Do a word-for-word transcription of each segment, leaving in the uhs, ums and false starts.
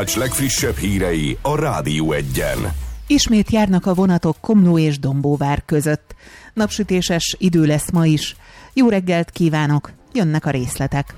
Tanács legfrissebb hírei a Rádió Egyen. Ismét járnak a vonatok Komló és Dombóvár között. Napsütéses idő lesz ma is. Jó reggelt kívánok, jönnek a részletek.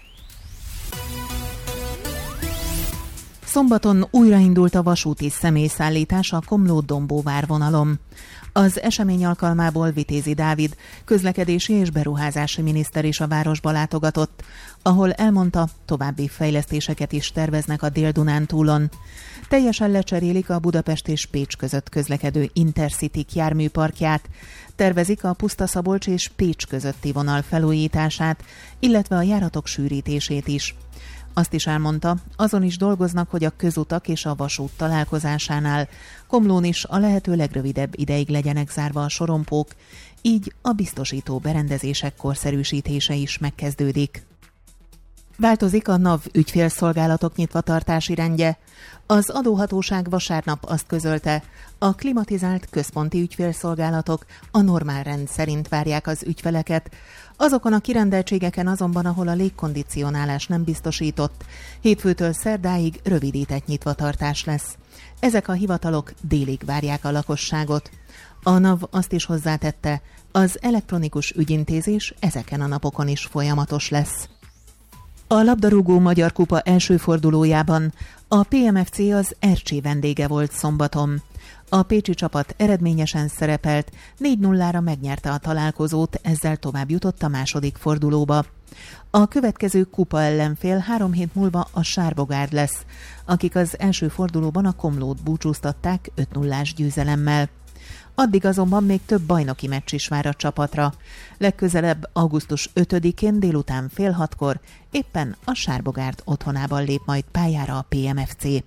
Szombaton újraindult a vasúti személyszállítás a Komló-Dombóvár vonalon. Az esemény alkalmából Vitézi Dávid, közlekedési és beruházási miniszter is a városba látogatott, ahol elmondta, további fejlesztéseket is terveznek a Dél-Dunántúlon. Teljesen lecserélik a Budapest és Pécs között közlekedő Intercity járműparkját, tervezik a Puszta-Szabolcs és Pécs közötti vonal felújítását, illetve a járatok sűrítését is. Azt is elmondta, azon is dolgoznak, hogy a közutak és a vasút találkozásánál Komlón is a lehető legrövidebb ideig legyenek zárva a sorompók, így a biztosító berendezések korszerűsítése is megkezdődik. Változik a NAV ügyfélszolgálatok nyitvatartási rendje. Az adóhatóság vasárnap azt közölte, a klimatizált központi ügyfélszolgálatok a normál rend szerint várják az ügyfeleket, azokon a kirendeltségeken azonban, ahol a légkondicionálás nem biztosított, hétfőtől szerdáig rövidített nyitvatartás lesz. Ezek a hivatalok délig várják a lakosságot. A NAV azt is hozzátette, az elektronikus ügyintézés ezeken a napokon is folyamatos lesz. A labdarúgó Magyar Kupa első fordulójában a pé em ef cé az Ercsi vendége volt szombaton. A pécsi csapat eredményesen szerepelt, négy nullára megnyerte a találkozót, ezzel tovább jutott a második fordulóba. A következő kupa ellenfél három hét múlva a Sárbogárd lesz, akik az első fordulóban a Komlót búcsúztatták öt nullás győzelemmel. Addig azonban még több bajnoki meccs is vár a csapatra. Legközelebb augusztus ötödikén délután fél hatkor éppen a Sárbogárd otthonában lép majd pályára a pé em ef cé.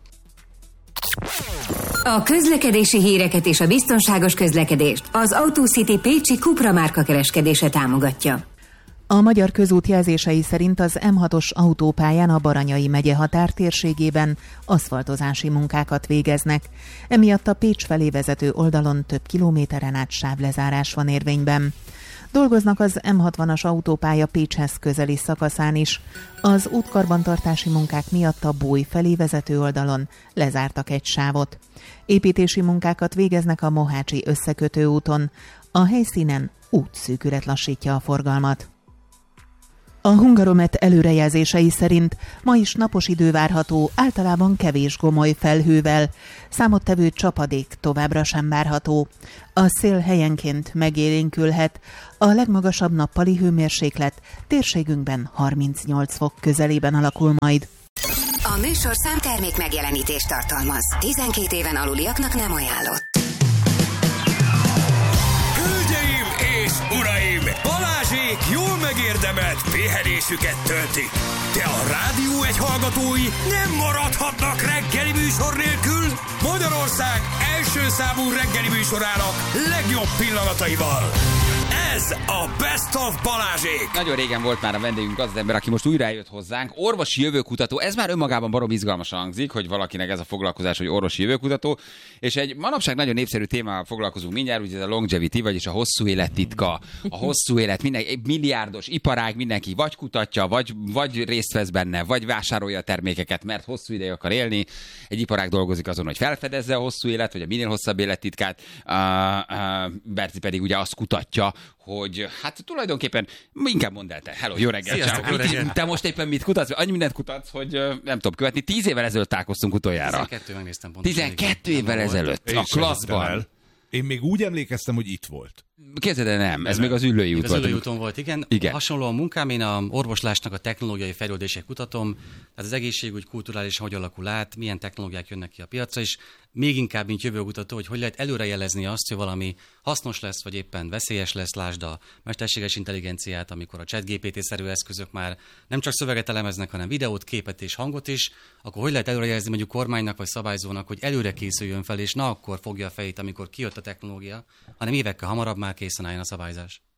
A közlekedési híreket és a biztonságos közlekedést az AutoCity Pécsi Cupra márka kereskedése támogatja. A Magyar Közút jelzései szerint az em hatos autópályán a Baranyai megye határtérségében aszfaltozási munkákat végeznek. Emiatt a Pécs felé vezető oldalon több kilométeren át sávlezárás van érvényben. Dolgoznak az em hatvanas autópálya Pécshez közeli szakaszán is. Az útkarbantartási munkák miatt a Bój felé vezető oldalon lezártak egy sávot. Építési munkákat végeznek a Mohácsi összekötő úton. A helyszínen útszűkület lassítja a forgalmat. A Hungaromet előrejelzései szerint ma is napos idő várható, általában kevés gomoly felhővel. Számottevő csapadék továbbra sem várható. A szél helyenként megélénkülhet. A legmagasabb nappali hőmérséklet térségünkben harmincnyolc fok közelében alakul majd. A műsorszám termék megjelenítést tartalmaz. tizenkét éven aluliaknak nem ajánlott. Hölgyeim és uraim! Balázsék jól megérdemelt pihenésüket töltik. De a Rádió egy hallgatói nem maradhatnak reggeli műsor nélkül. Magyarország első számú reggeli műsorának legjobb pillanataival. Ez a Best of Balázsék. Nagyon régen volt már a vendégünk az, az ember, aki most újra eljött hozzánk. Orvosi jövőkutató. Ez már önmagában barom izgalmasan hangzik, hogy valakinek ez a foglalkozás, hogy orvosi jövőkutató. És egy manapság nagyon népszerű témával foglalkozunk mindjárt, ugye ez a longevity, vagyis a hosszú élet titka. A hosszú élet, minden, milliárdos iparág, mindenki vagy kutatja, vagy, vagy részt vesz benne, vagy vásárolja a termékeket, mert hosszú ideig akar élni. Egy iparág dolgozik azon, hogy felfedezze a hosszú élet, vagy a minél hosszabb élettitkát. Uh, uh, Berti pedig ugye azt kutatja, hogy hát tulajdonképpen inkább mondd el te. Hello, jó reggel. Sziasztok, jó reggel. Te most éppen mit kutatsz? Annyi mindent kutatsz, hogy nem tudom követni. Tíz évvel ezelőtt találkoztunk utoljára. tizenkettő megnéztem pontosan. tizenkettő évvel ezelőtt. Én A klasszban. Én még úgy emlékeztem, hogy itt volt. Képzeld el, nem. Ez még az Üllői út Az volt. Üllői úton volt, igen. igen. Hasonlóan a munkám, én a orvoslásnak a technológiai fejlődését kutatom, tehát az egészségügy kulturálisan hogy alakul át, milyen technológiák jönnek ki a piacra, és még inkább, mint jövőkutató, hogy hogy lehet előrejelezni azt, hogy valami hasznos lesz, vagy éppen veszélyes lesz, lásd a mesterséges intelligenciát, amikor a ChatGPT-szerű eszközök már nem csak szöveget elemeznek, hanem videót, képet és hangot is, akkor hogy lehet előrejelezni mondjuk kormánynak vagy szabályzónak, hogy előre készüljön fel, és na akkor fogja a fejét, amikor kijött a technológia, hanem évekkel hamarabb már készen álljon a szabályzás.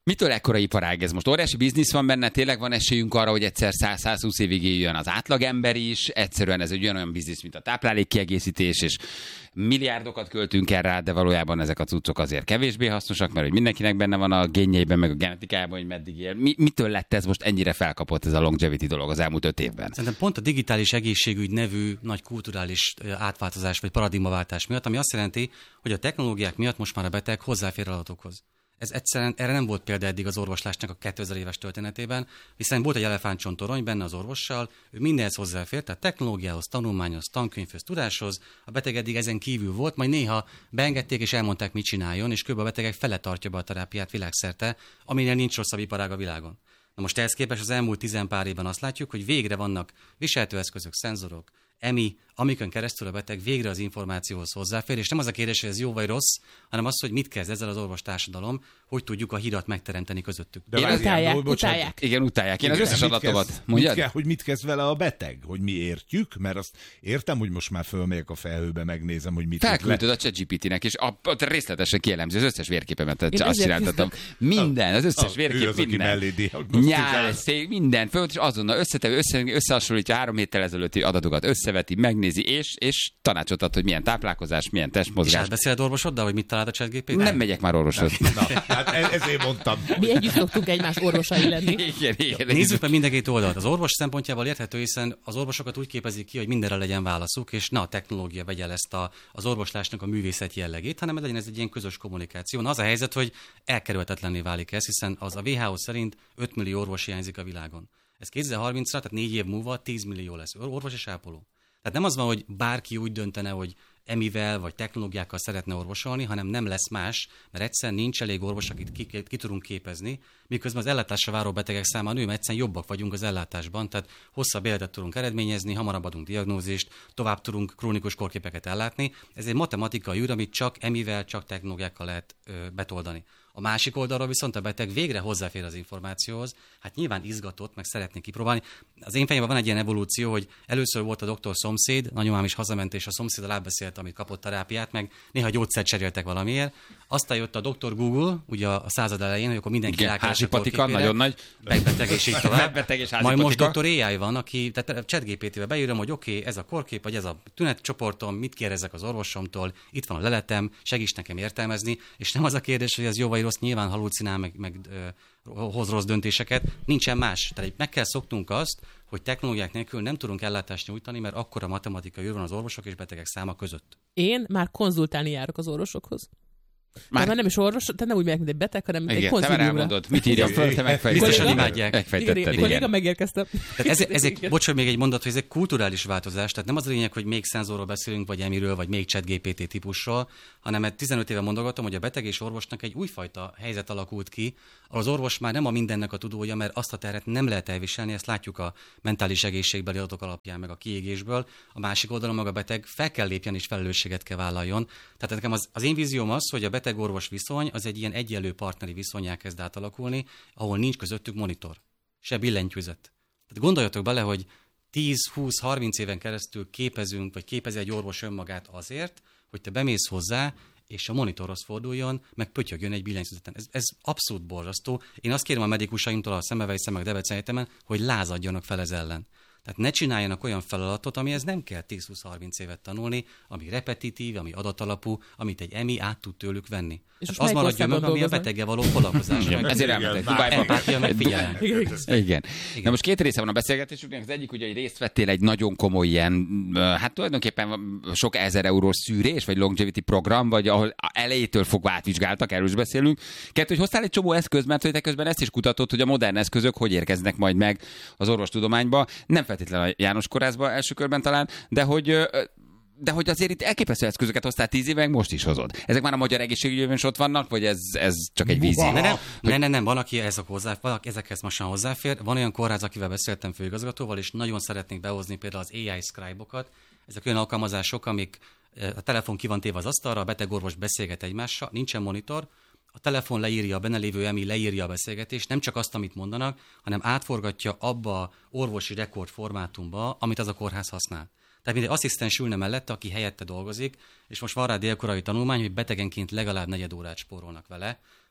Mitől ekkora iparág ez most? Óriási biznisz van benne, tényleg van esélyünk arra, hogy egyszer száz-százhúsz évig éljön az átlagember is, egyszerűen ez egy olyan biznisz, mint a táplálékkiegészítés, és milliárdokat költünk erre, de valójában ezek a cuccok azért kevésbé hasznosak, mert hogy mindenkinek benne van a génjeiben, meg a genetikájában, hogy meddig él. Mi, mitől lett ez most ennyire felkapott ez a longevity dolog az elmúlt öt évben? Szerintem pont a digitális egészségügy nevű nagy kulturális átváltozás vagy paradigmaváltás miatt, ami azt jelenti, hogy a technológiák miatt most már a beteg hozzáfér adatokhoz. Ez egyszerűen, erre nem volt példa eddig az orvoslásnak a kétezer éves történetében, hiszen volt egy elefántcsontorony benne az orvossal, ő mindenhez hozzáfért, tehát technológiához, tanulmányhoz, tankönyvhöz, tudáshoz, a beteg eddig ezen kívül volt, majd néha beengedték és elmondták, mit csináljon, és kb. A betegek fele tartja be a terápiát világszerte, aminél nincs rosszabb iparág a világon. Na most ehhez képest az elmúlt tizen pár évben azt látjuk, hogy végre vannak viseltőeszközök, szenzorok, emi, amikön keresztül a beteg végre az információhoz hozzáfér, és nem az a kérdés, hogy ez jó vagy rossz, hanem az, hogy mit kezd ezzel az orvostársadalom, hogy tudjuk a hírat megteremteni közöttük. De várjál, utálják, no, utálják. Igen, utálják. Én igen, az összes adatomat mondjad? Mit hogy mit kezd vele a beteg? Hogy mi értjük? Mert azt értem, hogy most már fölmegyek a felhőbe, megnézem, hogy mit felküldöd a ChatGPT-nek, és a, a részletesen kielemzi az összes vérképemet. Azt csináltattam. Minden, az összes vérkép, minden. Nyál, szék, minden. Föl, és azonnal összetevő, össze, összehasonlítja három héttel ezelőtti adatokat, összeveti, megnézi, és, és tanácsot ad, hogy milyen táplálkozás, milyen testmozgás. És átbeszéled orvosoddal, hogy mit talált a ChatGPT? Nem megyek már orvoshoz. Hát ezért mondtam. Mi együtt szoktunk egymás orvosai lenni. Igen, igen, nézzük meg mindegyik oldalt. Az orvos szempontjából érthető, hiszen az orvosokat úgy képezik ki, hogy mindenre legyen válaszuk, és ne a technológia vegye el ezt a, az orvoslásnak a művészet jellegét, hanem legyen ez egy ilyen közös kommunikáció. Na, az a helyzet, hogy elkerülhetetlenné válik ez, hiszen az a vé há o szerint öt millió orvos hiányzik a világon. Ez kétezer-harmincra, tehát négy év múlva tíz millió lesz orvos és ápoló. Tehát nem az van, hogy bárki úgy döntene, hogy emivel vagy technológiákkal szeretne orvosolni, hanem nem lesz más, mert egyszerűen nincs elég orvos, akit ki, ki, ki tudunk képezni, miközben az ellátásra váró betegek száma nő, mert egyszerűen jobbak vagyunk az ellátásban, tehát hosszabb életet tudunk eredményezni, hamarabb adunk diagnózist, tovább tudunk krónikus kórképeket ellátni. Ez egy matematikai űr, amit csak emivel, csak technológiákkal lehet ö, betoldani. A másik oldalról viszont a beteg végre hozzáfér az információhoz, hát nyilván izgatott, meg szeretné kipróbálni. Az én fejemben van egy ilyen evolúció, hogy először volt a doktor szomszéd, nagyomám is hazament, és a szomszéd átbeszélt, amit kapott terápiát, meg néha gyógyszert cseréltek valamiért. Aztán jött a doktor Google, ugye a század elején, hogy akkor mindenki rákeresett a kórképére, nagyon nagy. Megbeteg és így tovább. Megbeteg és majd most doktor á i van, aki, tehát ChatGPT-be beírom, hogy oké, okay, ez a kórkép, vagy ez a tünetcsoportom, mit kérdezek az orvosomtól, itt van a leletem, segíts nekem értelmezni, és nem az a kérdés, hogy ez jó vagy rossz, nyilván halucinál, meg, meg ö, hoz rossz döntéseket, nincsen más. Tehát meg kell szoknunk azt, hogy technológiák nélkül nem tudunk ellátást nyújtani, mert akkor a matematikai űr van az orvosok és betegek száma között. Én már konzultálni járok az orvosokhoz. Már... nem is orvos, tehát nem úgy megyek, mint egy beteg, hanem igen, egy konziliumra. te már elmondod, mit írjam föl, te megfejtetted. Biztosan imádják. Megfejtetted, igen. Kolléga megérkeztem. Ez, ez egy, bocs, hogy még egy mondat, hogy ez egy kulturális változás, tehát nem az a lényeg, hogy még szenzorról beszélünk, vagy emiről, vagy még ChatGPT típusról, hanem mert tizenöt éve mondogatom, hogy a beteg és orvosnak egy újfajta helyzet alakult ki, ahol az orvos már nem a mindennek a tudója, mert azt a terhet nem lehet elviselni, ezt látjuk a mentális egészségbeli adatok alapján, meg a kiégésből. A másik oldalon maga a beteg fel kell lépjen és felelősséget kell vállaljon. Tehát nekem az, az én vízióm az, hogy a beteg-orvos viszony az egy ilyen egyenlő partneri viszonnyá kezd átalakulni, ahol nincs közöttük monitor, se billentyűzet. Tehát gondoljatok bele, hogy tíz, húsz, harminc éven keresztül képezünk, vagy képezi egy orvos önmagát azért, hogy te bemész hozzá, és a monitorhoz forduljon, meg pötyögjön egy billentyűzeten. Ez, ez abszolút borzasztó. Én azt kérem a medikusaimtól a Semmelweis meg Debrecen Egyetemen, hogy lázadjanak fel ez ellen. Tehát ne csináljanak olyan feladatot, amihez nem kell tíz-húsz-harminc évet tanulni, ami repetitív, ami adatalapú, amit egy emi át tud tőlük venni. És az maradja meg, ami a beteggel való foglalkozás. Ezért elmentek Dubájba. Empátia, meg figyelem. Igen. Igen. Na most két része van a beszélgetésünknek. Az egyik, ugye, hogy részt vettél egy nagyon komoly ilyen, hát tulajdonképpen sok ezer eurós szűrés, vagy longevity program, vagy ahol elejétől fogva átvizsgáltak, erről is beszélünk. Kettő, hogy hoztál egy csomó eszköz, mert hogy te közben ezt is kutatod, hogy a modern eszközök hogy érkeznek majd meg az orvostudományba. Nem feltétlenül a János Kórházba első körben talán, de hogy de hogy azért itt elképesztő eszközöket hoztál tíz éve, meg most is hozod. Ezek már a magyar egészségügyben is ott vannak, vagy ez, ez csak egy vízió? Nem, nem, nem, nem, nem, van, aki ezek hozzá, valaki ezekhez most már hozzáfér. Van olyan kórház, akivel beszéltem főigazgatóval, és nagyon szeretnék behozni például az á i Scribe-okat. Ezek olyan alkalmazások, amik a telefon ki van téve az asztalra, a beteg-orvos beszélget egymással, nincsen monitor, a telefon leírja, a benne lévő emi leírja a beszélgetést, nem csak azt, amit mondanak, hanem átforgatja abba a orvosi rekord formátumba, amit az a kórház használ. Tehát mint egy asszisztens ülne mellette, aki helyette dolgozik, és most van rá délkorai tanulmány, hogy betegenként legalább negyed órát spórolnak vele,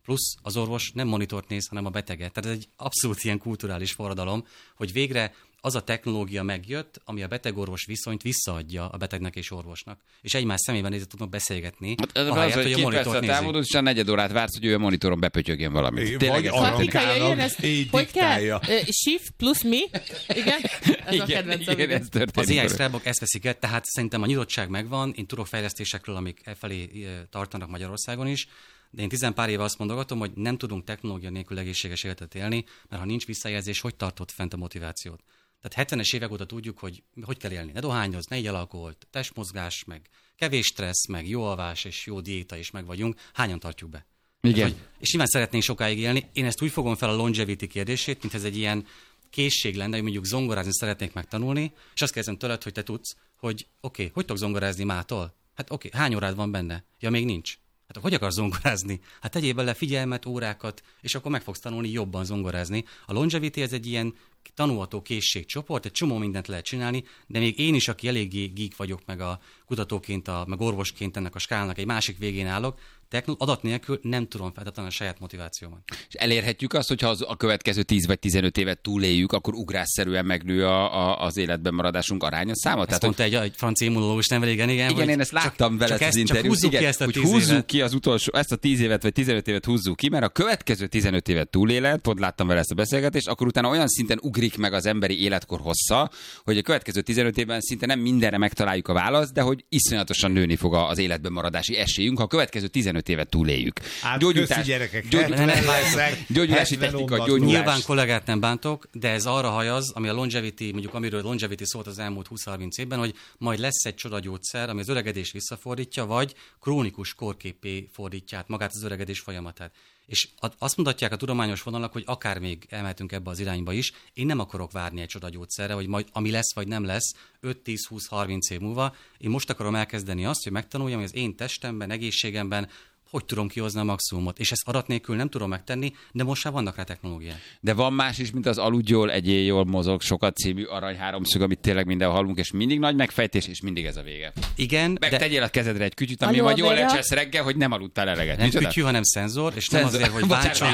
Plusz az orvos nem monitort néz, hanem a beteget. Tehát ez egy abszolút ilyen kulturális forradalom, hogy végre az a technológia megjött, ami a beteg-orvos viszonyt visszaadja a betegnek és orvosnak. És egymás szemében nézve tudnak beszélgetni, hát ez ahelyett, az, hogy a két monitort perccel távolod, és a negyed órát vársz, hogy ő a monitoron bepötyögjön valamit. Vagy arrankálnak, így hogy kell? diktálja. Shift plusz mi? Igen? Ez igen, a kedvencem. igen, ez történik. Az á i Scrabok ezt veszik el, tehát szerintem a nyitottság megvan, én tudok fejlesztésekről, amik e felé tartanak Magyarországon is, de én tizenpár éve azt mondogatom, hogy nem tudunk technológia nélkül egészséges életet élni, mert ha nincs visszajelzés, hogy tartott fent a motivációt. Tehát hetvenes évek óta tudjuk, hogy hogy kell élni. Ne dohányoz, ne igy alkoholt, testmozgás, meg kevés stressz, meg jó alvás és jó diéta is meg vagyunk. Hányan tartjuk be? Igen. Hát, hogy, és nyilván szeretnénk sokáig élni. Én ezt úgy fogom fel a longevity kérdését, mint ez egy ilyen készség lenne, hogy mondjuk zongorázni szeretnék megtanulni, és azt kérdezem tőled, hogy te tudsz, hogy oké, okay, hogy tudok zongorázni mától? Hát oké, okay, hány órád van benne? Ja, még nincs. Hát hogy akarsz zongorázni? Hát tegyél bele figyelmet, órákat, és akkor meg fogsz tanulni jobban zongorázni. A longevity ez egy ilyen tanulható készségcsoport, egy csomó mindent lehet csinálni, de még én is, aki eléggé geek vagyok, meg a kutatóként, a, meg orvosként ennek a skálnak egy másik végén állok, technol- adat nélkül nem tudom feltartani a saját motivációmat. És elérhetjük azt, hogyha az a következő tíz vagy tizenöt évet túléljük, akkor ugrásszerűen megnő a, a, az életben maradásunk aránya száma? Ezt Tehát, mondta egy, egy francia immunológus nem régen, igen. Igen, én ezt láttam vele az interjút. Csak húzzuk igen, ki ezt a hogy tíz húzzuk évet. ki az utolsó, ezt a tíz évet vagy tizenöt évet húzzuk ki, mert a következő tizenöt évet túléled, pont láttam vele ezt a beszélgetést, akkor utána olyan szinten ugrik meg az emberi életkor hossza, hogy a következő tizenöt évben szinte nem mindenre megtaláljuk a választ, de hogy iszonyatosan nőni fog az életben maradási esélyünk, ha a következő tizenöt évet túléljük. Hát Gyógyítás, köszi gyerekek, gyógyítás, leszek, gyógyulási technika, gyógyulás. Nyilván kollégát nem bántok, de ez arra hajaz, ami a longevity, mondjuk amiről longevity szólt az elmúlt húsz-harminc évben, hogy majd lesz egy csodagyógyszer, ami az öregedés visszafordítja, vagy krónikus korképé fordítja át magát az öregedés folyamatát. És azt mondatják a tudományos vonalak, hogy akár még elmehetünk ebbe az irányba is. Én nem akarok várni egy csodagyógyszerre, hogy majd ami lesz vagy nem lesz öt, tíz, húsz, harminc év múlva. Én most akarom elkezdeni azt, hogy megtanuljam, hogy az én testemben, egészségemben hogy tudom kihozni a maximumot. És ezt adat nélkül nem tudom megtenni, de most már vannak rá technológiák. De van más is, mint az aludj jól, egyél jól, mozog sokat című arany háromszög, amit tényleg mindenhol hallunk, és mindig nagy megfejtés, és mindig ez a vége. Igen, meg de... tegyél a kezedre egy kütyüt, ami Aloe majd jól vera? lecsesz reggel, hogy nem aludtál eleget. Nem Micsoda? kütyű, hanem szenzor, és Szenzor. nem azért, hogy bántson.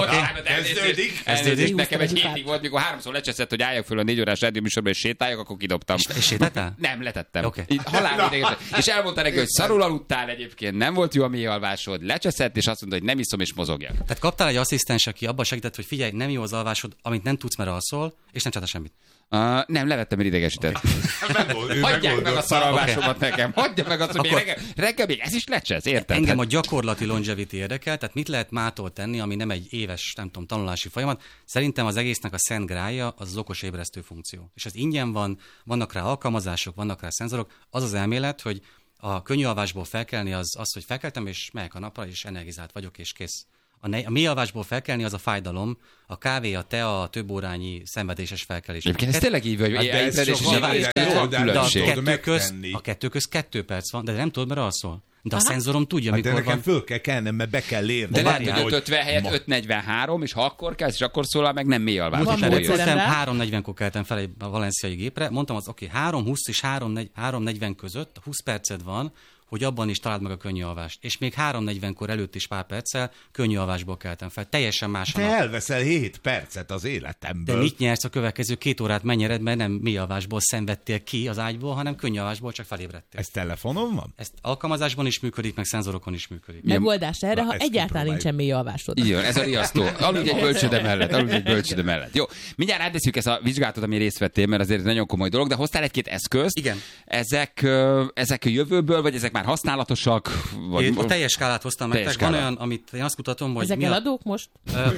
Kezdődik. Elnézést, nekem egy Kezdődik. hétig volt, mikor háromszor lecseszett, hogy álljak föl a négy órás rádióműsorba, és sétáljak, akkor kidobtam. És, és sétáltál? Nem, letettem. Oké. Így halálidegen. És elmondta neki, hogy szarul aludtál egyébként, nem volt jó a mély alvásod, lecseszett, és azt mondta, hogy nem iszom és mozogjak. Tehát kaptál egy asszisztens, aki abban segített, hogy figyelj, nem jó az alvásod, amit nem tudsz, mert alszol, és nem csináltál semmit. Uh, nem, levettem, mert idegesített. Megold, Hagyják meg a szaralvásomat nekem. Hagyja meg azt, hogy Akkor- reggel, reggel még ez is lecsesz, érted? Engem Hát- a gyakorlati longevity érdekel, tehát mit lehet mától tenni, ami nem egy éves, nem tudom, tanulási folyamat. Szerintem az egésznek a szent grálja az az okos ébresztő funkció. És ez ingyen van, vannak rá alkalmazások, vannak rá szenzorok. Az az elmélet, hogy a könnyű alvásból felkelni az, az, hogy felkeltem, és megyek a napra, és energizált vagyok, és kész. A, ne- a mély alvásból felkelni az a fájdalom, a kávé, a tea, a több órányi szenvedéses felkelés. Egyébként ez tényleg így vagy, Hát hogy de ez étkezés sokan és várják, étkezés jó, van de hát De a különbség. tudod kettő, köz, megtenni. a kettő köz kettő perc van, de nem tudod, mert alszol. De a szenzorom tudja, Hát de mikor nekem van. föl kell kelnem, mert be kell érni. De lehet, várjál, hogy hogy öt ötven helyett ma- öt negyvenhárom, és ha akkor kezd, és akkor szólal meg, nem mély alvás. Van És módszer. eljössz. módszerem rá. három negyvenkor keltem fel egy valenciai gépre, mondtam az, oké, okay, három húsz és három negyven között húsz perced van, hogy abban is találd meg a könnyű alvást. És még három negyvenkor előtt is pár perccel könnyű alvásból keltem fel. Teljesen más a Te nap. elveszel hét percet az De életemből. mit nyersz a következő két órát mennyered, mert nem mély alvásból szenvedtél ki az ágyból, hanem könnyű alvásból csak felébredtél. Ez telefonon van? Ezt alkalmazásban is működik, meg szenzorokon is működik. Megoldás erre, Na, ha ezt egyáltalán kipróbáljuk. nincsen mély alvásod. Így van, ez a riasztó. Aludj egy bölcsőde mellett, aludj egy bölcsőde mellett. Jó, mindjárt áttesszük ezt a vizsgálatot, ami részt vettél, mert azért ez nagyon komoly dolog, de hoztál egy-két eszközt. Igen. Ezek, ö, ezek a jövőből, vagy ezek már használatosak? Vagy... Én a teljes skálát hoztam Teljes nektek. Van skálát. olyan, amit én azt mutatom, hogy Ezek mi a... eladók most? Ö,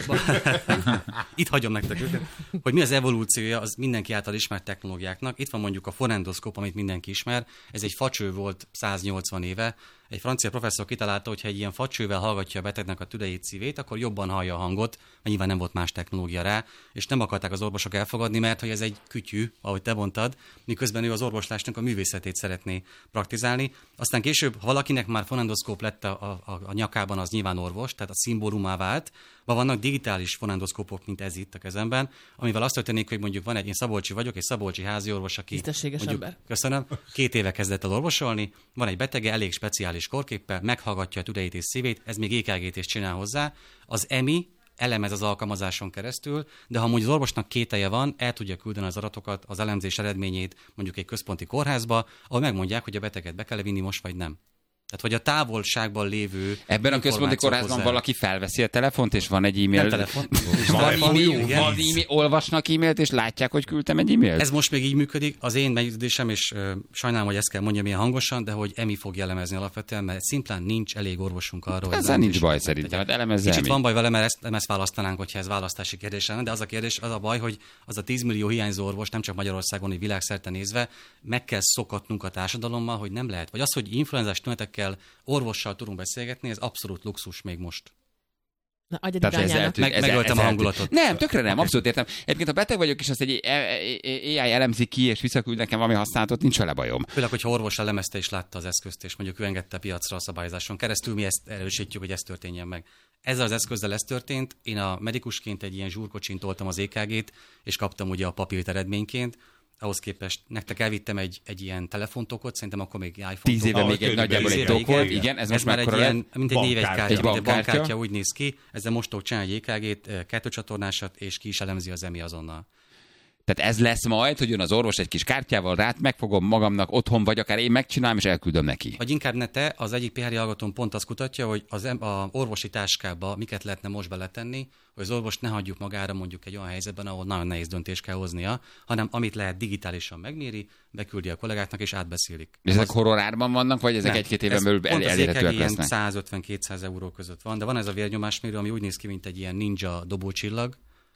Itt hagyom nektek őket. Hogy mi az evolúciója az mindenki által ismert technológiáknak. Itt van mondjuk a fonendoszkóp, amit mindenki ismer. Ez egy facső volt száznyolcvan éve. Egy francia professzor kitalálta, hogy ha egy ilyen facsővel hallgatja a betegnek a tüdejét, szívét, akkor jobban hallja a hangot, mert nyilván nem volt más technológia rá, és nem akarták az orvosok elfogadni, mert hogy ez egy kütyű, ahogy te mondtad, miközben ő az orvoslásnak a művészetét szeretné praktizálni. Aztán később, ha valakinek már fonendoszkóp lett a, a, a nyakában, az nyilván orvos, tehát a szimbólumá vált. Ma vannak digitális fonendoszkópok, mint ez itt a kezemben, amivel azt történik, hogy mondjuk van egy, én Szabolcsi vagyok, egy szabolcsi házi orvos, aki tisztességes mondjuk, ember. Köszönöm, két éve kezdett el orvosolni, van egy betege, elég speciális korképpel, meghallgatja a tüdejét és szívét, ez még é ká gét is csinál hozzá. Az e em i elemez az alkalmazáson keresztül, de ha mondjuk az orvosnak kételje van, el tudja küldeni az adatokat, az elemzés eredményét mondjuk egy központi kórházba, ahol megmondják, hogy a beteget be kell vinni most vagy nem. Tehát, hogy a távolságban lévő... Ebben a központi kórházban hozzá... valaki felveszi a telefont, és van egy e-mail. Nem telefon. van e-mail, van e-mail, olvasnak e-mailt, és látják, hogy küldtem egy e-mailt? Ez most még így működik. Az én meggyőződésem, és uh, sajnálom, hogy ezt kell mondjam ilyen hangosan, de hogy emi fog elemezni alapvetően, mert szimplán nincs elég orvosunk arra, hogy... Ezzel nincs baj szerintem, hát elemezze Kicsit van baj vele, mert ezt, nem ezt választanánk, hogyha ez választási kérdés lenne, de az a kérdés, az a baj, hogy az a tíz millió hiányzó orvos, nem csak Magyarországon, hogy világszerte nézve, meg kell szokatnunk a társadalommal, hogy nem lehet. Vagy az, hogy influenzás tünetekkel orvossal tudunk beszélgetni, ez abszolút luxus még most. Na, adjad irányának. Meg, megöltem a hangulatot. Nem, tökre nem, abszolút értem. Egyébként ha beteg vagyok, és azt egy á i elemzi ki, és visszaküld nekem valami használatot, nincs vele bajom. Főleg, hogyha orvos elemezte és látta az eszközt, és mondjuk ő engedte piacra a szabályozáson keresztül, mi ezt erősítjük, hogy ez történjen meg. Ezzel az eszközzel ez történt. Én a medikusként egy ilyen zsúrkocsin toltam az é ká gét, és kaptam ugye a papírt eredményként. Ahhoz képest nektek elvittem egy, egy ilyen telefontokot, szerintem akkor még iPhone. Tíz éve még egy nagyjából egy tok volt, igen, ez, ez most már egy ilyen, mint egy névegykártya, egy mint egy bankkártya, úgy néz ki. Ezzel most tudok csinálni egy é ká gét, kettőcsatornásat, és ki is elemzi az emi azonnal. Tehát ez lesz majd, hogy jön az orvos egy kis kártyával, rát megfogom magamnak otthon, vagy akár én megcsinálom, és elküldöm neki. Vagy inkább ne te, az egyik pé há er hallgatón pont azt kutatja, hogy az a orvosi táskába miket lehetne most beletenni, hogy az orvost ne hagyjuk magára mondjuk egy olyan helyzetben, ahol nagyon nehéz döntést kell hoznia, hanem amit lehet digitálisan megméri, beküldi a kollégáknak és átbeszélik. És ezek horrorárban vannak, vagy ezek egy-két éven belül el, elérhetőek lesznek? száz ötven-kétszáz euró között van, de van ez a vérnyomásmérő, ami úgy néz ki, mint egy ilyen ninja dobócsillag.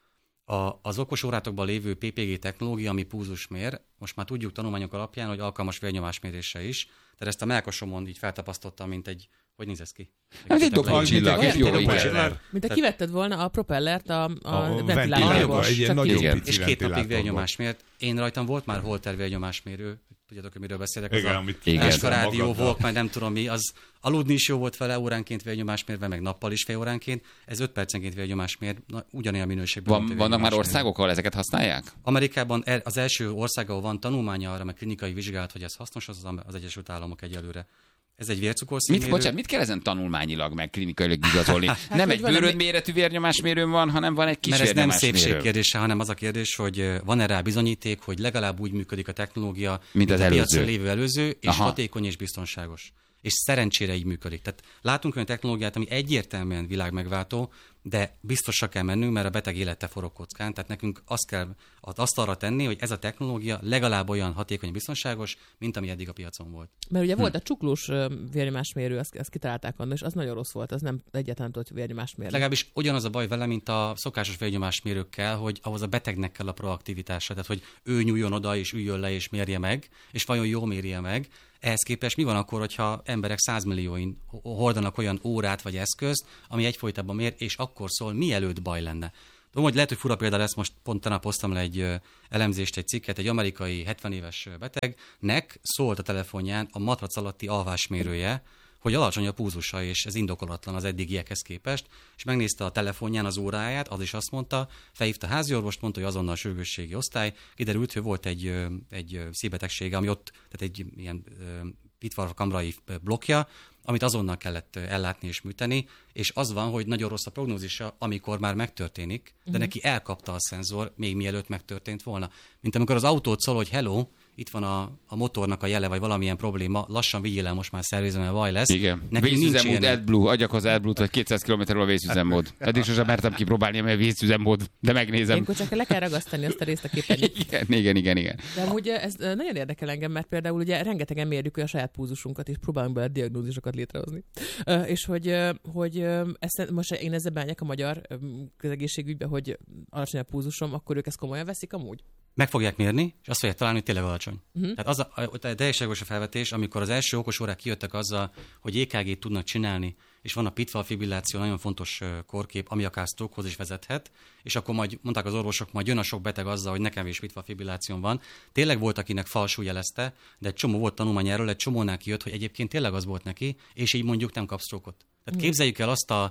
A, az okos órátokban lévő pé pé gé technológia, ami púzus mér, most már tudjuk tanulmányok alapján, hogy alkalmas vérnyomásmérésre is. Tehát ezt a mellkasomon így feltapasztottam, mint egy, hogy néz ez ki? Ez egy dobócsillag, és jó, igen. Mint ha kivetted volna a propellert a, a, a ventilátorból. És két napig vérnyomásmért. Én rajtam volt már Holter vérnyomásmérő, tudjátok, hogy miről beszélek, az igen, a Áska rádió volt, majd nem tudom mi, az aludni is jó volt vele óránként vérnyomásmérve, meg nappal is fél óránként, ez öt percenként vérnyomásmér, ugyanilyen minőségben. Van, vannak már országok, ahol ezeket használják? Amerikában az első ország, ahol van tanulmánya arra, meg klinikai vizsgálat, hogy ez hasznos, az az Egyesült Államok egyelőre. Ez egy vércukorszínmérő. Mit, bocsánat, mit kell ezen tanulmányilag, meg klinikailag igazolni? Hát, nem egy bőröd méretű vérnyomásmérőn van, hanem van egy kis Mert ez nem vérnyomásmérő. szépség kérdése, hanem az a kérdés, hogy van-e rá bizonyíték, hogy legalább úgy működik a technológia, mint, mint az a előző. piacon lévő előző, és Aha. hatékony és biztonságos. És szerencsére így működik. Tehát látunk olyan technológiát, ami egyértelműen világmegváltó, de biztosra kell mennünk, mert a beteg élete forog kockán. Tehát nekünk azt kell azt arra tenni, hogy ez a technológia legalább olyan hatékony, biztonságos, mint ami eddig a piacon volt. Mert ugye hm. volt a csuklós vérnyomásmérő, azt, ezt kitalálták annak, és az nagyon rossz volt, az nem egyáltalán tudott vérnyomásmérő. Legalábbis ugyanaz a baj vele, mint a szokásos vérnyomásmérőkkel, hogy ahhoz a betegnek kell a proaktivitása, tehát hogy ő nyúljon oda, és üljön le, és mérje meg, és vajon jól mérje meg. Ehhez képest mi van akkor, hogyha emberek százmillióin hordanak olyan órát vagy eszközt, ami egyfolytában mér, és akkor szól, mielőtt baj lenne. Tudom, hogy lehet, hogy fura példa lesz, most pont tegnap hoztam le egy elemzést, egy cikket, egy amerikai hetven éves betegnek szólt a telefonján a matrac alatti alvásmérője, hogy alacsony a púzusa, és ez indokolatlan az eddigiekhez képest, és megnézte a telefonján az óráját, az is azt mondta, felhívta a háziorvost, mondta, hogy azonnal a sürgősségi osztály, kiderült, hogy volt egy, egy szívbetegsége, ami ott, tehát egy ilyen pitvarkamrai blokkja, amit azonnal kellett ellátni és műteni, és az van, hogy nagyon rossz a prognózisa, amikor már megtörténik, de uh-huh. neki elkapta a szenzor, még mielőtt megtörtént volna. Mint amikor az autót szól, hogy hello, itt van a, a motornak a jele, vagy valamilyen probléma, lassan vigyél el, most már szervizem, mert vaj lesz. Igen. Vészüzemmód, AdBlue, adjak az AdBlue-t, hogy kétszáz kilométerről a vészüzemmód. Eddig sosem mertem kipróbálni, mert vészüzemmód, de megnézem. Ilyenkor csak le kell ragasztani azt a részt a képernyőt. Igen, igen, igen, igen. De amúgy ez nagyon érdekel engem, mert például ugye rengetegen mérjük a saját púzusunkat, és próbálunk bele diagnózisokat létrehozni. Uh, és hogy, hogy ezt, most én ezzel beállják a magyar közegészségügybe, hogy alacsony a púzusom, akkor ők ezt komolyan veszik amúgy? Meg fogják mérni, és azt fogják találni, hogy tényleg alacsony. Uh-huh. Tehát az a, a, a teljesen jogos a felvetés, amikor az első okos órák kijöttek azzal, hogy é ká gét tudnak csinálni, és van a pitfall fibrilláció, nagyon fontos korkép, ami akár stroke-hoz is vezethet, és akkor majd mondták az orvosok, majd jön a sok beteg azzal, hogy nekem is pitfall fibrillációm van. Tényleg volt, akinek falsú jelezte, de egy csomó volt tanulmány erről, egy csomónál kijött, hogy egyébként tényleg az volt neki, és így mondjuk nem kap stroke-ot. Tehát uh-huh. képzeljük el azt a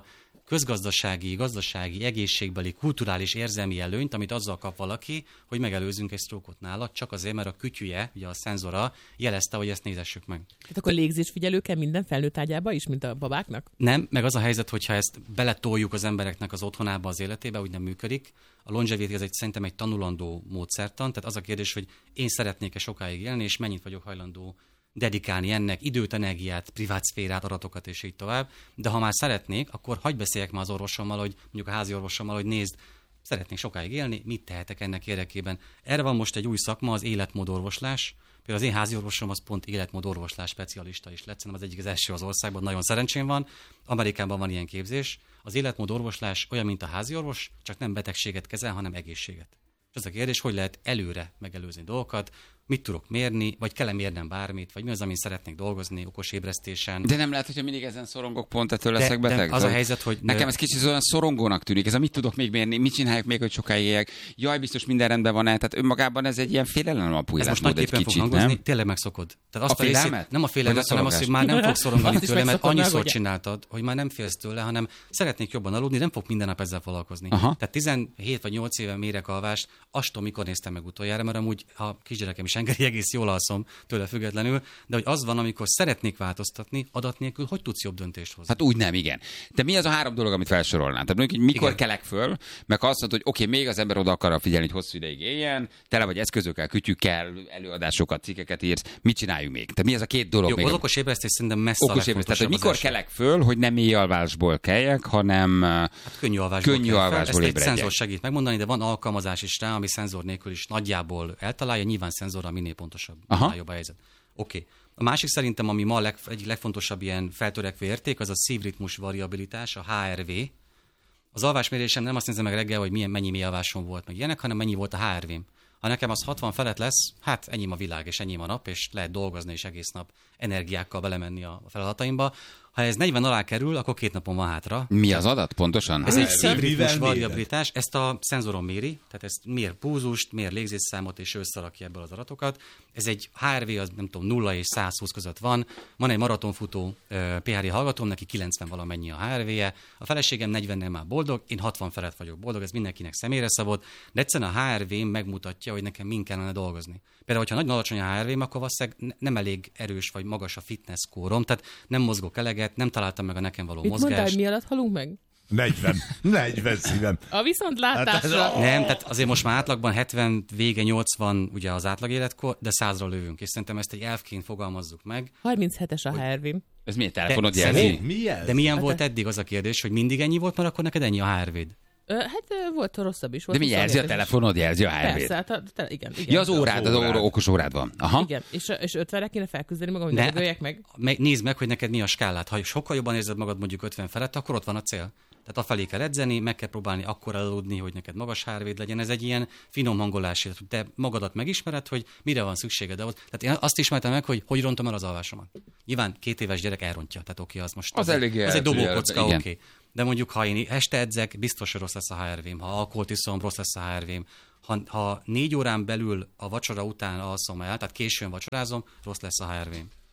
közgazdasági, gazdasági, egészségbeli, kulturális, érzelmi előnyt, amit azzal kap valaki, hogy megelőzzünk egy sztrókot nála, csak azért, mert a kütyüje, ugye a szenzora jelezte, hogy ezt nézessük meg. Tehát akkor légzésfigyelő kell minden felnőtt ágyába is, mint a babáknak? Nem, meg az a helyzet, hogyha ezt beletoljuk az embereknek az otthonába, az életébe, úgy nem működik. A longevity ez egy, szerintem egy tanulandó módszertan, tehát az a kérdés, hogy én szeretnék-e sokáig élni, és mennyit vagyok hajlandó dedikálni ennek időt, energiát, privát szférát, adatokat és így tovább. De ha már szeretnék, akkor hagyj beszéljek már az orvosommal, hogy mondjuk a házi orvosommal, hogy nézd, szeretnék sokáig élni, mit tehetek ennek érdekében. Erre van most egy új szakma, az életmódorvoslás. Például az én házi orvosom az pont életmódorvoslás specialista is lett, szerintem az egyik az első az országban, nagyon szerencsém van. Amerikában van ilyen képzés. Az életmódorvoslás olyan, mint a házi orvos, csak nem betegséget kezel, hanem egészséget. És az a kérdés, hogy lehet előre megelőzni dolgokat, mit tudok mérni, vagy kell-e mérnem bármit, vagy mi az, amin szeretnék dolgozni, okos ébresztésen. De nem lehet, hogyha mindig ezen szorongok, pont ettől leszek de, beteg? De az a helyzet, hogy... Nekem ez kicsit olyan szorongónak tűnik, ez a mit tudok még mérni, mit csinálják még, hogy sokáig éljek, jaj, biztos minden rendben van-e, tehát önmagában ez egy ilyen félelem alapú életmód egy kicsit, hangozni, nem? Tényleg megszokod. Tehát azt A félelmet? Részét, nem a félelmet, hanem azt, hogy már nem fogsz szorongani tőle, mert annyiszor ugye? csináltad, hogy már nem félsz tőle, hanem szeretnék jobban aludni, nem fog minden nap ezzel foglalkozni. Aha. Tehát tizenhét vagy nyolc éve mérek alvást, azt mikor néztem meg utoljára, mert amúgy a kisgyerekem is engedi, egész jól alszom tőle függetlenül, de hogy az van, amikor szeretnék változtatni, adat nélkül, hogy tudsz jobb döntést hozni? Hát úgy nem, igen. De mi az a három dolog, amit felsorolnál? Tehát mondjuk, hogy mikor Igen. kelek föl, meg azt mondod, hogy oké, okay, még az ember oda akar figyelni, hogy hosszú ideig éljen, tele vagy eszközökkel, kütyükkel, előadásokat, cikkeket írsz, mit csináljunk még? Tehát mi az a két dolog Jó, még? az okos ébresztés szerintem messze Okos a ébresztés. Tehát, hogy legfontosabb mikor az első. kelek föl, hogy nem éjjalvásból keljek, hanem Hát könnyű alvásból, könnyű kell fel. alvásból Ezt egy ébredjek. szenzor segít megmondani, de van alkalmazás is rá, ami szenzor nélkül is nagyjából eltalálja, nyilván szenzorral minél pontosabb, minél jobb a helyzet. Oké. Okay. A másik szerintem, ami ma leg, egyik legfontosabb ilyen feltörekvő érték, az a szívritmus variabilitás, a há er vé. Az alvásmérésem nem azt nézem meg reggel, hogy milyen, mennyi mély alvásom volt, meg ilyenek, hanem mennyi volt a há er vém. Ha nekem az hatvan felett lesz, hát ennyi a világ, és ennyi a nap, és lehet dolgozni, és egész nap energiákkal belemenni a feladataimba. Ha ez negyven alá kerül, akkor két napon van hátra. Mi az adat pontosan? Ez egy Mivel szívritmus méred? variabilitás, ezt a szenzoron méri, tehát ezt mér púzust, mér légzésszámot, és összerakja ebből az adatokat. Ez egy há er vé, az nem tudom, nulla és száz húsz között van. Van egy maratonfutó pé há dé hallgatóm, neki kilencven valamennyi a há er véje. A feleségem negyvennel már boldog, én hatvan felett vagyok boldog, ez mindenkinek személyre szabott, de egyszerűen a há er vém megmutatja, hogy nekem min kellene dolgozni. Például, hogyha nagyon alacsony a há er vém, akkor valószínűleg nem elég erős vagy magas a fitness skórom, tehát nem mozgok eleget, nem találtam meg a nekem való Mit mondtál, mozgást. hogy mi alatt halunk meg? negyven. negyven szívem. A viszontlátásra. Hát ez Nem, tehát azért most már átlagban hetven vége nyolcvan ugye az átlag életkor, de százra lövünk, és szerintem ezt egy elfként fogalmazzuk meg. harminchetes a há er vém. Ez milyen telefonod De- jelzi? szerint- Mi ez? De milyen Hát volt de- eddig az a kérdés, hogy mindig ennyi volt, mert akkor neked ennyi a há er véd? Ö, Hát ö, volt rosszabb is. De Volt mi jelzi a huszonhétes is. telefonod, jelzi a há er vét? Persze, hát a, te, igen, igen. Ja, az órád, az órád. óra, okos órád van. Aha. Igen, és, és ötvenre kéne felküzdeni magam, hogy Ne, ne dögöljek meg. me- Nézd meg, hogy neked mi a skálát. Ha sokkal jobban érzed magad mondjuk ötven felett, akkor ott van a cél. Tehát afelé kell edzeni, meg kell próbálni akkor aludni, hogy neked magas há er véd legyen. Ez egy ilyen finom hangolás, hogy te magadat megismered, hogy mire van szükséged ahhoz. Tehát én azt ismertem meg, hogy hogy rontom el az alvásomat. Nyilván két éves gyerek elrontja, tehát oké, az most Az eléggé az egy eltűnő, dobókocka, igen. oké. De mondjuk, ha én este edzek, biztos, hogy rossz lesz a há er vém. Ha alkoholt iszom, rossz lesz a há er vém. Ha, ha négy órán belül a vacsora után alszom el, tehát későn vacsorázom, rossz lesz a há er vém.